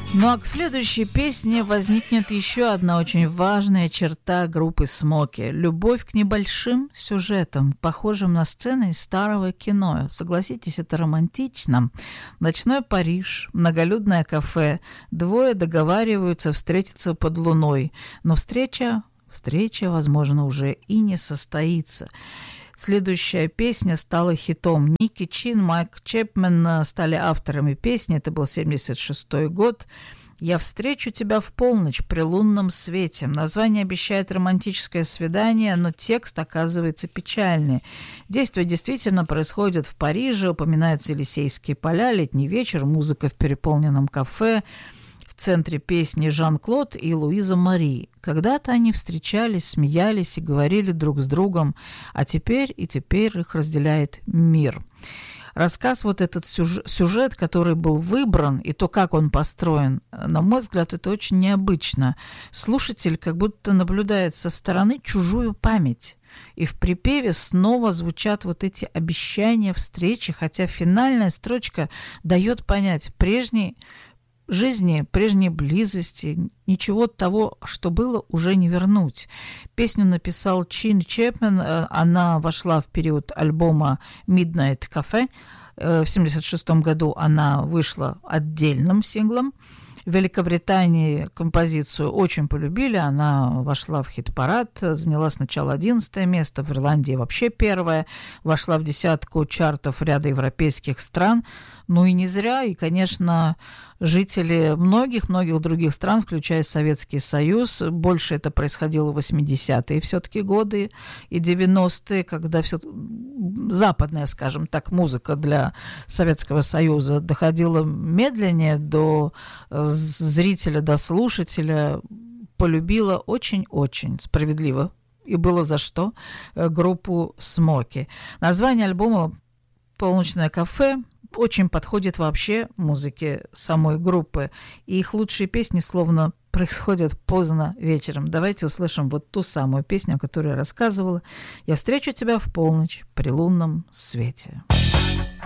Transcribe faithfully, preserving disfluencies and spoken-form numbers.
Ну а к следующей песне возникнет еще одна очень важная черта группы «Смоки» – любовь к небольшим сюжетам, похожим на сцены из старого кино. Согласитесь, это романтично. Ночной Париж, многолюдное кафе, двое договариваются встретиться под луной, но встреча, встреча, возможно, уже и не состоится. Следующая песня стала хитом. Ники Чин, Майк Чепмен стали авторами песни. Это был семьдесят шестой год. «Я встречу тебя в полночь при лунном свете». Название обещает романтическое свидание, но текст оказывается печальный. Действие действительно происходит в Париже. Упоминаются Елисейские поля, летний вечер, музыка в переполненном кафе. В центре песни Жан-Клод и Луиза Мари. Когда-то они встречались, смеялись и говорили друг с другом, а теперь и теперь их разделяет мир. Рассказ, вот этот сюжет, который был выбран, и то, как он построен, на мой взгляд, это очень необычно. Слушатель как будто наблюдает со стороны чужую память. И в припеве снова звучат вот эти обещания встречи, хотя финальная строчка дает понять, прежний жизни, прежней близости, ничего того, что было, уже не вернуть. Песню написал Чин Чепмен, она вошла в период альбома Midnight Cafe. В семьдесят шестом году она вышла отдельным синглом. В Великобритании композицию очень полюбили, она вошла в хит-парад, заняла сначала одиннадцатое место, в Ирландии вообще первое, вошла в десятку чартов ряда европейских стран. Ну и не зря, и, конечно, жители многих-многих других стран, включая Советский Союз, больше это происходило в восьмидесятые все-таки годы и девяностые, когда все западная, скажем так, музыка для Советского Союза доходила медленнее до зрителя, до слушателя, полюбила очень-очень справедливо, и было за что, группу «Смоки». Название альбома «Полночное кафе» очень подходит вообще музыке самой группы. И их лучшие песни словно происходят поздно вечером. Давайте услышим вот ту самую песню, о которой я рассказывала. «Я встречу тебя в полночь при лунном свете».